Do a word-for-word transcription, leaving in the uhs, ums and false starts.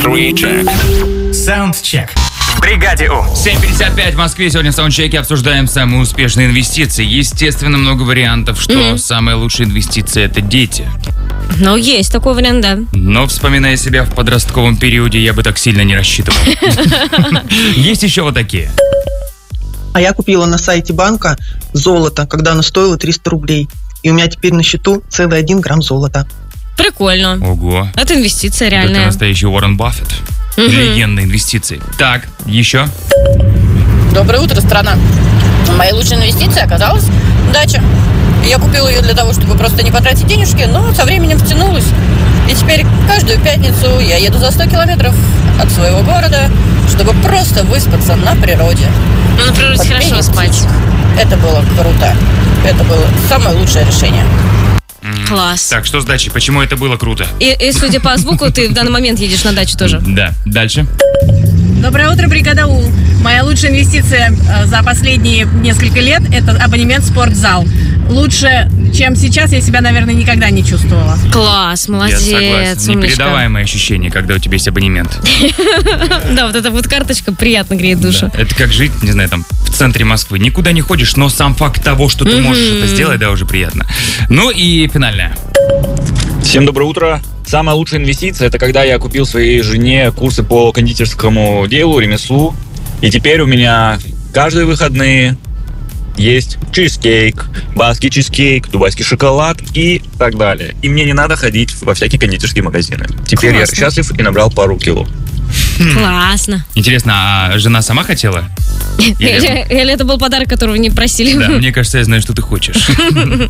Three-check. Саундчек. В бригаде У. семь пятьдесят пять в Москве. Сегодня в саундчеке обсуждаем самые успешные инвестиции. Естественно, много вариантов, что Мгм. самая лучшая инвестиция – это дети. Ну, есть такой вариант, да. Но, вспоминая себя в подростковом периоде, я бы так сильно не рассчитывал. Есть еще вот такие. А я купила на сайте банка золото, когда оно стоило триста рублей. И у меня теперь на счету целый один грамм золота. Прикольно. Ого. Это инвестиция Это реальная. настоящий Уоррен Баффет. Мгм. Легенда инвестиций. Так, еще? Доброе утро, страна. Моей лучшей инвестицией оказалась дача. Я купила ее для того, чтобы просто не потратить денежки, но со временем втянулась. И теперь каждую пятницу я еду за сто километров от своего города, чтобы просто выспаться на природе. Ну, на природе Под хорошо пение спать. птичек. Это было круто. Это было самое лучшее решение. Класс. Так, что с дачей? Почему это было круто? И, и судя по звуку, ты в данный момент едешь на дачу тоже. Да. Дальше. Доброе утро, бригада У. Моя лучшая инвестиция э, за последние несколько лет – это абонемент в спортзал. Лучше, чем сейчас, я себя, наверное, никогда не чувствовала. Класс, молодец, Я согласен. умничка. Непередаваемое ощущение, когда у тебя есть абонемент. Да, вот эта вот карточка приятно греет душу. Да. Это как жить, не знаю, там, в центре Москвы. Никуда не ходишь, но сам факт того, что ты можешь Мгм. это сделать, да, уже приятно. Ну и финальное. Всем доброе утро. Самая лучшая инвестиция – это когда я купил своей жене курсы по кондитерскому делу, ремеслу. И теперь у меня каждые выходные есть чизкейк, баский чизкейк, дубайский шоколад и так далее. И мне не надо ходить во всякие кондитерские магазины. Теперь Классно. я счастлив и набрал пару кило. Классно. Интересно, а жена сама хотела? Или- Или, или это был подарок, которого не просили? Да, мне кажется, я знаю, что ты хочешь.